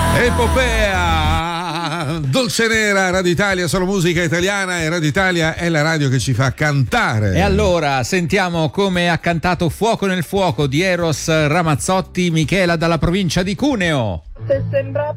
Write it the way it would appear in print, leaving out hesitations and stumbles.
Epopea, Dolce Nera, Radio Italia, solo musica italiana, e Radio Italia è la radio che ci fa cantare. E allora sentiamo come ha cantato Fuoco nel fuoco di Eros Ramazzotti, Michela dalla provincia di Cuneo. Se sembra